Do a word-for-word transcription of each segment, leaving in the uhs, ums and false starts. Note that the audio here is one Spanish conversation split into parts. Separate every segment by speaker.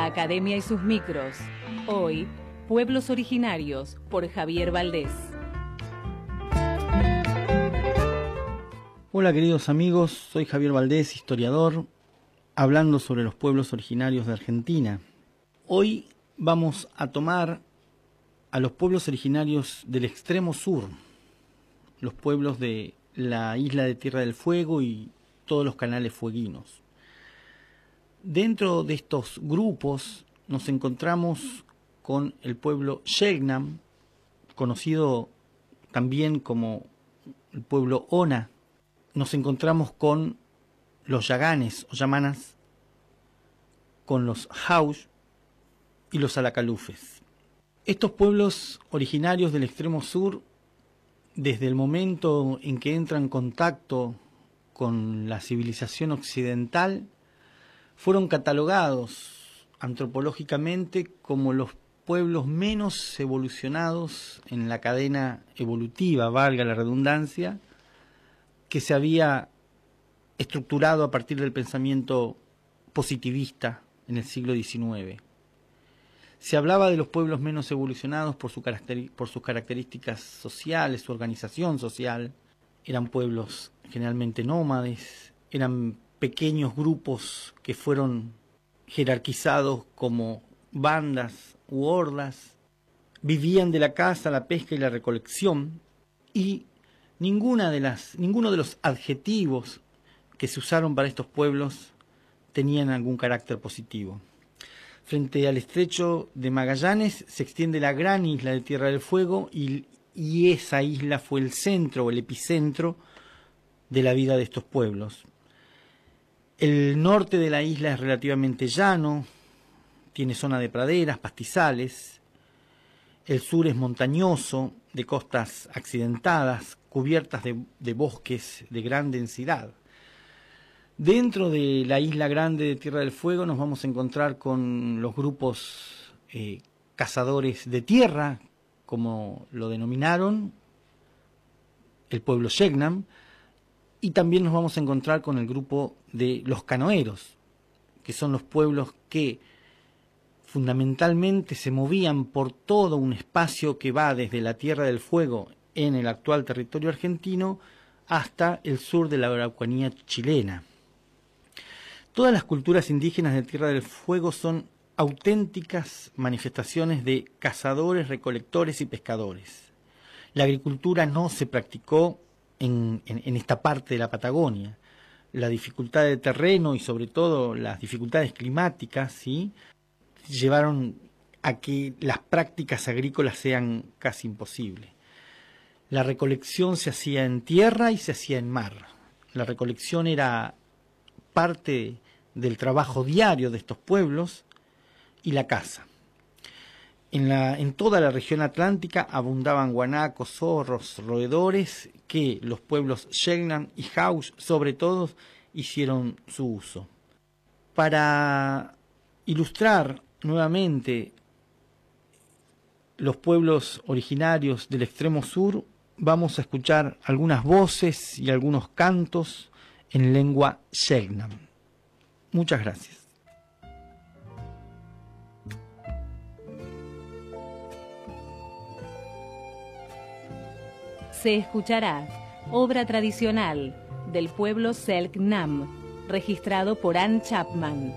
Speaker 1: academia y sus micros. Hoy, Pueblos Originarios, por Javier Valdés.
Speaker 2: Hola queridos amigos, soy Javier Valdés, historiador, hablando sobre los pueblos originarios de Argentina. Hoy vamos a tomar a los pueblos originarios del extremo sur, los pueblos de la isla de Tierra del Fuego y todos los canales fueguinos. Dentro de estos grupos nos encontramos con el pueblo Selknam, conocido también como el pueblo Ona. Nos encontramos con los Yaganes o Yamanas, con los Haush y los Alacalufes. Estos pueblos originarios del extremo sur, desde el momento en que entran en contacto con la civilización occidental, fueron catalogados antropológicamente como los pueblos menos evolucionados en la cadena evolutiva, valga la redundancia, que se había estructurado a partir del pensamiento positivista en el siglo diecinueve. Se hablaba de los pueblos menos evolucionados por, su caracter, por sus características sociales, su organización social. Eran pueblos generalmente nómades, eran pequeños grupos que fueron jerarquizados como bandas u hordas, vivían de la caza, la pesca y la recolección, y ninguna de las, ninguno de los adjetivos que se usaron para estos pueblos tenían algún carácter positivo. Frente al estrecho de Magallanes se extiende la gran isla de Tierra del Fuego y, y esa isla fue el centro o el epicentro de la vida de estos pueblos. El norte de la isla es relativamente llano, tiene zona de praderas, pastizales. El sur es montañoso, de costas accidentadas, cubiertas de, de bosques de gran densidad. Dentro de la isla grande de Tierra del Fuego nos vamos a encontrar con los grupos eh, cazadores de tierra, como lo denominaron, el pueblo Selknam, y también nos vamos a encontrar con el grupo de los canoeros, que son los pueblos que fundamentalmente se movían por todo un espacio que va desde la Tierra del Fuego en el actual territorio argentino hasta el sur de la Araucanía chilena. Todas las culturas indígenas de Tierra del Fuego son auténticas manifestaciones de cazadores, recolectores y pescadores. La agricultura no se practicó en, en, en esta parte de la Patagonia. La dificultad de terreno y sobre todo las dificultades climáticas, ¿sí?, llevaron a que las prácticas agrícolas sean casi imposibles. La recolección se hacía en tierra y se hacía en mar. La recolección era parte del trabajo diario de estos pueblos y la caza. En, la, en toda la región atlántica abundaban guanacos, zorros, roedores que los pueblos Selknam y Haush, sobre todo, hicieron su uso. Para ilustrar nuevamente los pueblos originarios del extremo sur, vamos a escuchar algunas voces y algunos cantos en lengua Selknam. Muchas gracias.
Speaker 1: Se escuchará obra tradicional del pueblo Selknam, registrado por Ann Chapman.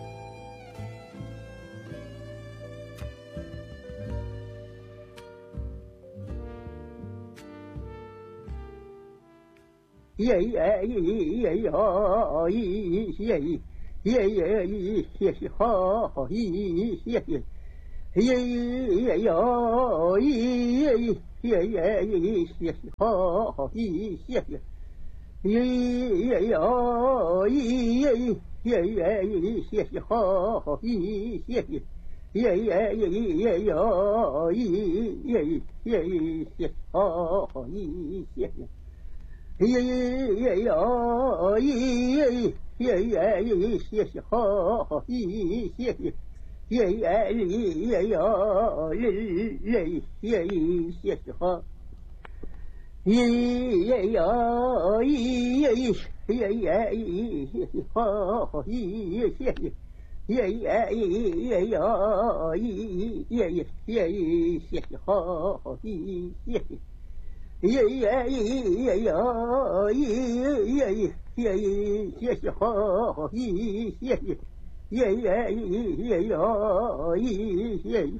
Speaker 3: 耶耶耶耶哟耶耶耶耶耶好耶耶耶耶耶哟耶耶耶耶耶好耶耶耶耶耶哟耶耶。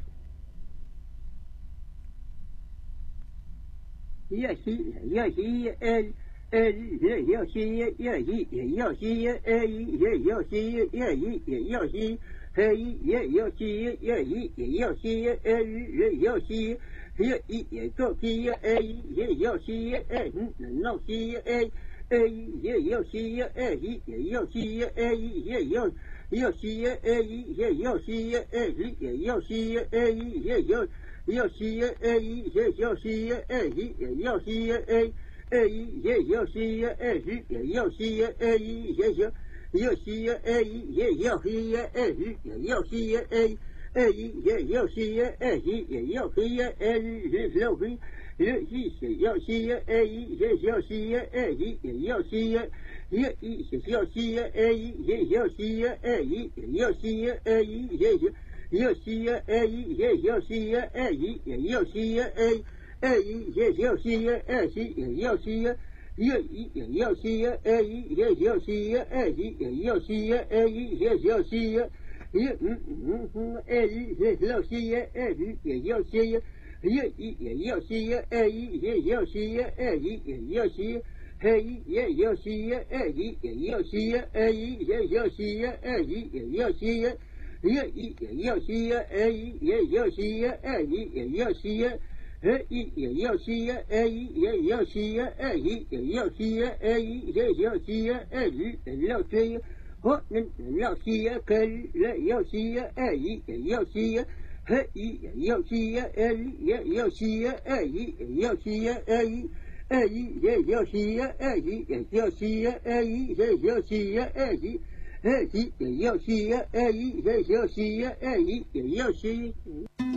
Speaker 3: 也是也是呃呃也也是也也也是呃也也是也也也是呃也也是也也也是呃也也是也也个是呃也也是呃老是呃呃也也是呃也也是呃也也也是呃也也是呃也也是呃也也。要是哎，也要是哎，也要是哎，哎，也要是哎，也要是哎，也要要是哎，也要是哎，也要是哎，哎，也要是哎，也要是哎，也要是也是要是哎，也要是哎，也要是也也要是哎，也要是哎，也要是哎，也要。要是呀，哎，也要是呀，哎，也要是呀，哎，哎，也要是呀，哎，也要是呀，也也要是呀，哎，也要是呀，哎，也要是呀，哎，也要是呀，也嗯嗯嗯，哎，也要是呀，哎，也要是呀，也也要是呀，哎，也要是呀，哎，也要是呀。嘿，也要是呀，哎，也要是呀，哎，也要是呀，哎，也要是呀。也也要是呀，哎，也要是呀，哎，也要是呀，哎，也要是呀，哎，也要是呀，哎，也要是呀，哎，也要是呀，哎，也要是呀，我那要是呀，可也要是呀，哎，也要是呀，嘿，也要是呀，哎，也要是呀，哎，也要是呀，哎，哎，也要是呀，哎，也要是呀，哎，也要是呀，哎。哎，也要是呀，哎，也要是呀，哎，也要是。